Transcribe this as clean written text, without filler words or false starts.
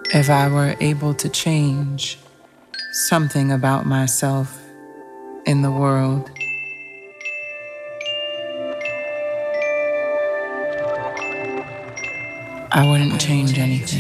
If I were able to change something about myself in the world, I wouldn't change anything.